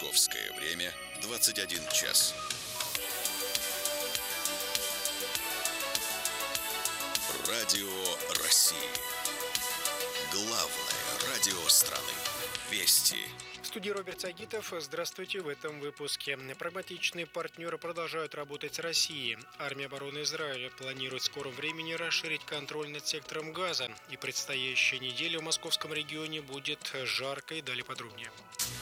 Московское время 21 час. Радио России. Главное радио страны. Вести. В студии Роберт Сагитов. Здравствуйте. В этом выпуске. Прагматичные партнеры продолжают работать с Россией. Армия обороны Израиля планирует в скором времени расширить контроль над сектором Газа. И предстоящая неделя в московском регионе будет жаркой. Далее подробнее.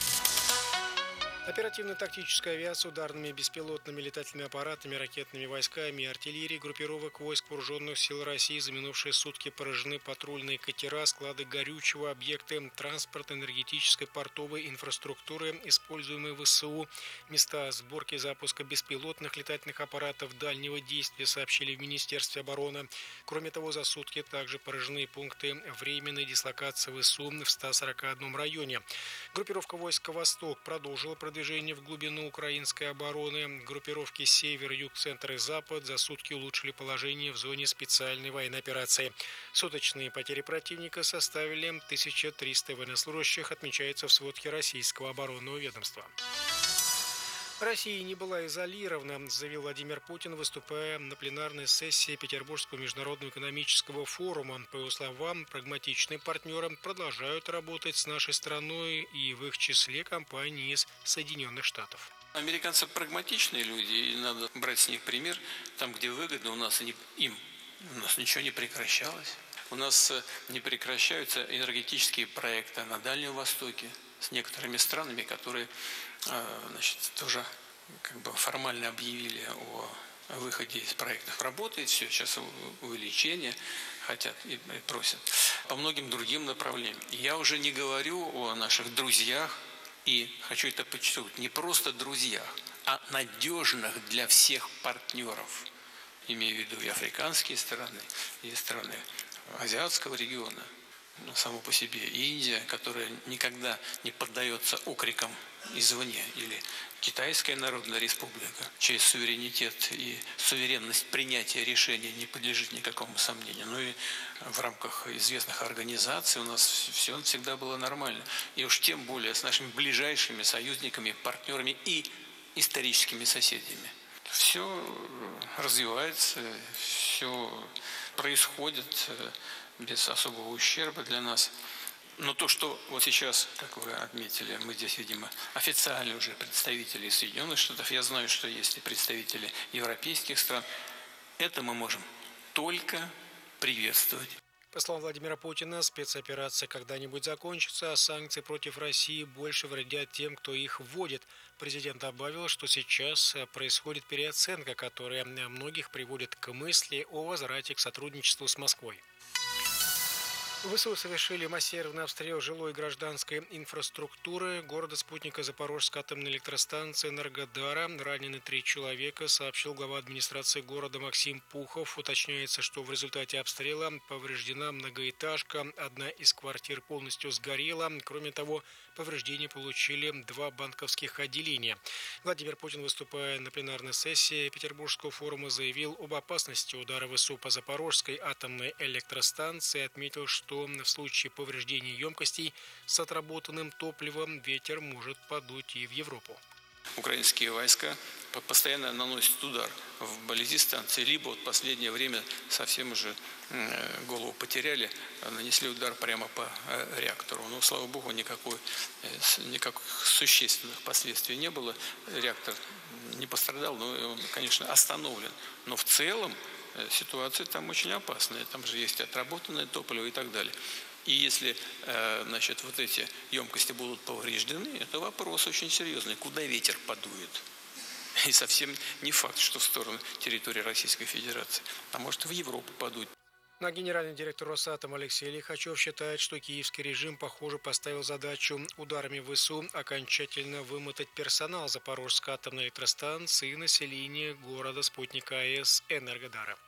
Оперативно-тактическая авиация ударными беспилотными летательными аппаратами, ракетными войсками и артиллерией группировок войск вооруженных сил России за минувшие сутки поражены патрульные катера, склады горючего, объекты транспортно-энергетической портовой инфраструктуры, используемые в ВСУ, места сборки и запуска беспилотных летательных аппаратов дальнего действия, сообщили в Министерстве обороны. Кроме того, за сутки также поражены пункты временной дислокации ВСУ в 141 районе. Группировка войска «Восток» продолжила продвижение в глубину украинской обороны. Группировки «Север», «Юг», «Центр» и «Запад» за сутки улучшили положение в зоне специальной военной операции. Суточные потери противника составили 1300 военнослужащих, отмечается в сводке Российского оборонного ведомства. Россия не была изолирована, заявил Владимир Путин, выступая на пленарной сессии Петербургского международного экономического форума. По его словам, прагматичные партнеры продолжают работать с нашей страной и в их числе компании из Соединенных Штатов. Американцы прагматичные люди, и надо брать с них пример. Там, где выгодно, у нас ничего не прекращалось. У нас не прекращаются энергетические проекты на Дальнем Востоке с некоторыми странами, которые тоже формально объявили о выходе из проектов. Работает все, сейчас увеличение хотят и просят. По многим другим направлениям. Я уже не говорю о наших друзьях, и хочу это подчеркнуть, не просто друзьях, а надежных для всех партнеров. Имею в виду и африканские страны, и страны азиатского региона. Само по себе и Индия, которая никогда не поддается окрикам извне, или Китайская Народная Республика, чей суверенитет и суверенность принятия решений не подлежит никакому сомнению. Ну и в рамках известных организаций у нас все всегда было нормально. И уж тем более с нашими ближайшими союзниками, партнерами и историческими соседями. Все развивается, все происходит без особого ущерба для нас. Но то, что вот сейчас, как вы отметили, мы здесь видим официально уже представители Соединенных Штатов, я знаю, что есть и представители европейских стран, это мы можем только приветствовать. По словам Владимира Путина, спецоперация когда-нибудь закончится, а санкции против России больше вредят тем, кто их вводит. Президент добавил, что сейчас происходит переоценка, которая многих приводит к мысли о возврате к сотрудничеству с Москвой. ВСУ совершили массированный обстрел жилой и гражданской инфраструктуры города-спутника Запорожской атомной электростанции Энергодара. Ранены 3 человека, сообщил глава администрации города Максим Пухов. Уточняется, что в результате обстрела повреждена многоэтажка, одна из квартир полностью сгорела. Кроме того, повреждения получили 2 банковских отделения. Владимир Путин, выступая на пленарной сессии Петербургского форума, заявил об опасности удара ВСУ по Запорожской атомной электростанции, отметил, что в случае повреждения емкостей с отработанным топливом ветер может подуть и в Европу. Украинские войска постоянно наносят удар вблизи станции, либо в последнее время совсем уже голову потеряли, нанесли удар прямо по реактору. Но, слава богу, никаких существенных последствий не было. Реактор не пострадал, но он, конечно, остановлен. Но в целом ситуация там очень опасная. Там же есть отработанное топливо и так далее. И если вот эти емкости будут повреждены, это вопрос очень серьезный. Куда ветер подует? И совсем не факт, что в сторону территории Российской Федерации. А может, в Европу подует. Но генеральный директор Росатома Алексей Лихачев считает, что киевский режим, похоже, поставил задачу ударами ВСУ окончательно вымотать персонал Запорожской атомной электростанции и население города-спутника АЭС Энергодара.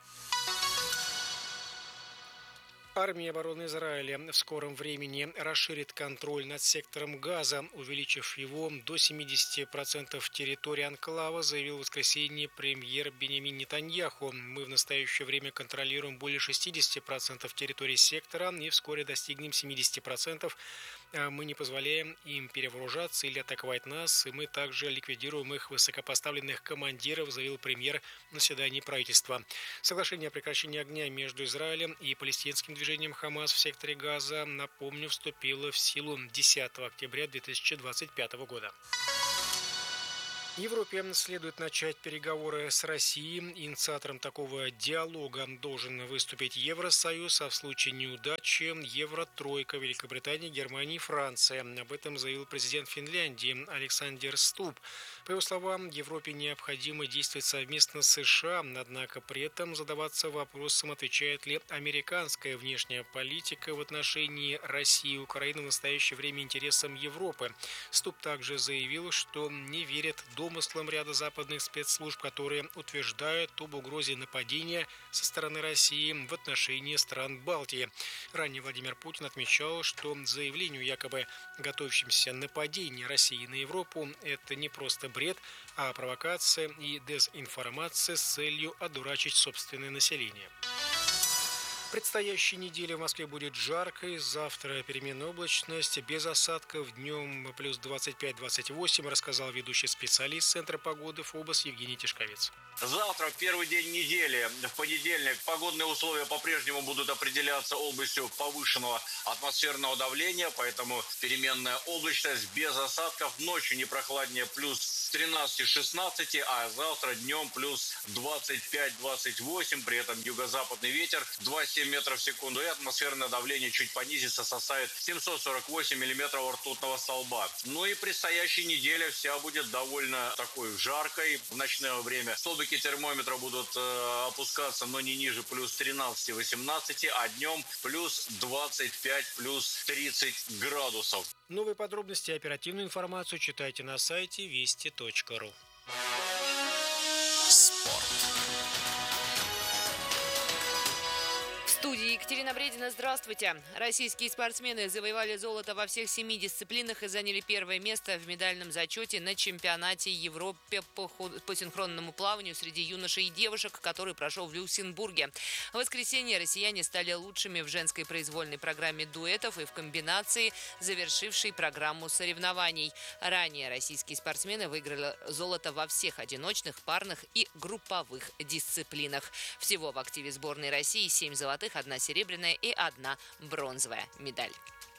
Армия обороны Израиля в скором времени расширит контроль над сектором Газа, увеличив его до 70% территории анклава, заявил в воскресенье премьер Биньямин Нетаньяху. Мы в настоящее время контролируем более 60% территории сектора и вскоре достигнем 70%. Мы не позволяем им перевооружаться или атаковать нас, и мы также ликвидируем их высокопоставленных командиров, заявил премьер на заседании правительства. Соглашение о прекращении огня между Израилем и палестинским движением «Хамас» в секторе Газа, напомню, вступило в силу 10 октября 2025 года. Европе следует начать переговоры с Россией. Инициатором такого диалога должен выступить Евросоюз, а в случае неудачи Евротройка Великобритании, Германии и Франции. Об этом заявил президент Финляндии Александр Стуб. По его словам, Европе необходимо действовать совместно с США, однако при этом задаваться вопросом, отвечает ли американская внешняя политика в отношении России и Украины в настоящее время интересам Европы. Стуб также заявил, что не верит домыслам ряда западных спецслужб, которые утверждают об угрозе нападения со стороны России в отношении стран Балтии. Ранее Владимир Путин отмечал, что заявлению якобы готовящемся нападению России на Европу – это не просто бред, а провокация и дезинформация с целью одурачить собственное население. Предстоящей неделе в Москве будет жаркой, завтра переменная облачность, без осадков, днем плюс 25-28, рассказал ведущий специалист Центра погоды ФОБОС Евгений Тишковец. Завтра, в первый день недели, в понедельник, погодные условия по-прежнему будут определяться областью повышенного атмосферного давления, поэтому переменная облачность без осадков, ночью не прохладнее плюс 13-16, а завтра днем плюс 25-28, при этом юго-западный ветер 2,7 метров в секунду, и атмосферное давление чуть понизится, составит 748 миллиметров ртутного столба. Ну и предстоящая неделя вся будет довольно такой жаркой. В ночное время столбики термометра будут опускаться, но не ниже плюс 13-18, а днем плюс 25, плюс 30 градусов. Новые подробности и оперативную информацию читайте на сайте вести.ру. Спорт. В студии Екатерина Бредина. Здравствуйте. Российские спортсмены завоевали золото во всех 7 дисциплинах и заняли первое место в медальном зачете на чемпионате Европы по синхронному плаванию среди юношей и девушек, который прошел в Люксембурге. В воскресенье россияне стали лучшими в женской произвольной программе дуэтов и в комбинации, завершившей программу соревнований. Ранее российские спортсмены выиграли золото во всех одиночных, парных и групповых дисциплинах. Всего в активе сборной России 7 золотых, 1 серебряная и 1 бронзовая медаль.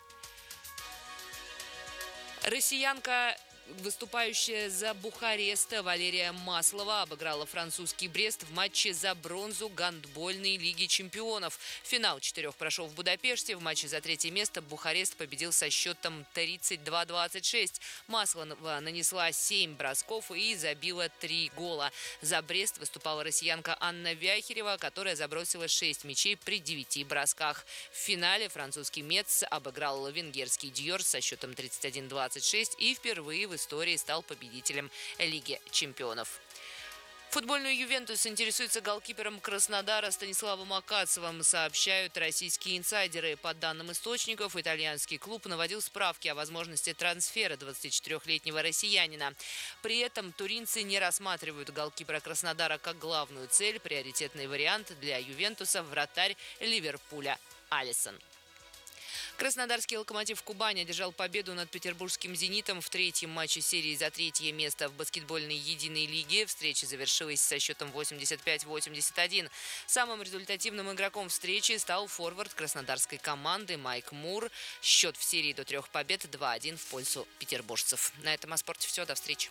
Россиянка, выступающая за Бухарест, Валерия Маслова обыграла французский Брест в матче за бронзу гандбольной Лиги чемпионов. Финал 4 прошел в Будапеште. В матче за третье место Бухарест победил со счетом 32-26. Маслова нанесла 7 бросков и забила 3 гола. За Брест выступала россиянка Анна Вяхерева, которая забросила 6 мячей при 9 бросках. В финале французский Мец обыграл венгерский Дьор со счетом 31-26 и впервые в истории стал победителем Лиги чемпионов. Футбольную «Ювентус» интересуется голкипером Краснодара Станиславом Акацевым, сообщают российские инсайдеры. По данным источников, итальянский клуб наводил справки о возможности трансфера 24-летнего россиянина. При этом туринцы не рассматривают голкипера Краснодара как главную цель. Приоритетный вариант для «Ювентуса» – вратарь Ливерпуля Алисон. Краснодарский «Локомотив» Кубань одержал победу над петербургским «Зенитом» в третьем матче серии за третье место в баскетбольной единой лиге. Встреча завершилась со счетом 85-81. Самым результативным игроком встречи стал форвард краснодарской команды Майк Мур. Счет в серии до 3 побед 2-1 в пользу петербуржцев. На этом о спорте все. До встречи.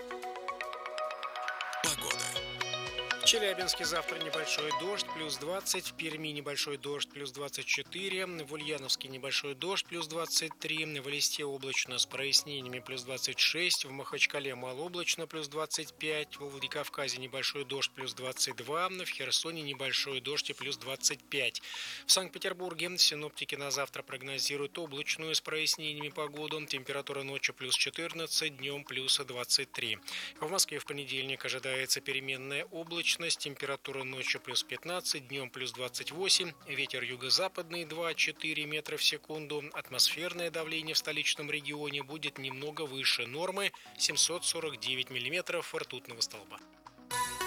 Погода. В Челябинске завтра небольшой дождь, плюс 20, в Перми небольшой дождь, плюс 24, в Ульяновске небольшой дождь, плюс 23, в Элисте облачно с прояснениями, плюс 26, в Махачкале малооблачно, плюс 25, в Владикавказе небольшой дождь, плюс 22, в Херсоне небольшой дождь и плюс 25. В Санкт-Петербурге синоптики на завтра прогнозируют облачную с прояснениями погоду, температура ночью плюс 14, днем плюс 23. В Москве в понедельник ожидается переменная облачность. Температура ночью плюс 15, днем плюс 28, ветер юго-западный 2-4 метра в секунду. Атмосферное давление в столичном регионе будет немного выше нормы 749 миллиметров ртутного столба.